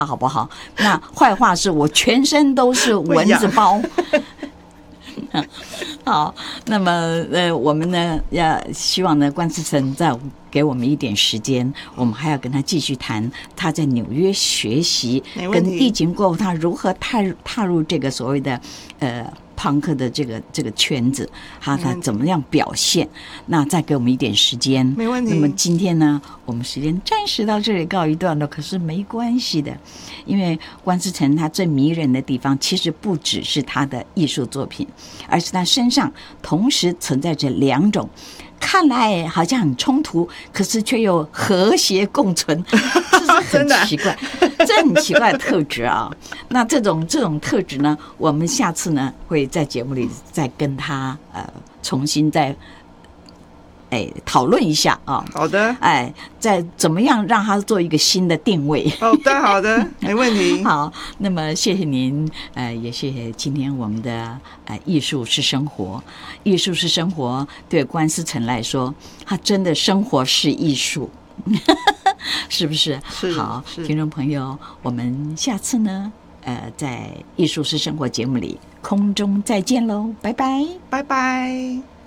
好不好？那坏话是我全身都是蚊子包。好，那么我们呢要希望呢关思成再给我们一点时间，我们还要跟他继续谈他在纽约学习，跟疫情过后他如何踏入这个所谓的朋克的这个圈子，他怎么样表现？那再给我们一点时间， 没问题。 那么今天呢，我们时间暂时到这里告一段落，可是没关系的，因为关思成他最迷人的地方，其实不只是他的艺术作品，而是他身上同时存在着两种。看来好像很冲突，可是却又和谐共存，这是很奇怪，这很奇怪的特质啊。那这种特质呢，我们下次呢会在节目里再跟他重新再讨论一下啊。 好的。 再怎么样让他做一个新的定位。 好的，没问题。 好，那么谢谢您，也谢谢今天我们的艺术是生活，艺术是生活，对关思成来说，他真的生活是艺术，是不是？ 是。 好，听众朋友，我们下次呢，在艺术是生活节目里空中再见喽，拜拜， 拜拜。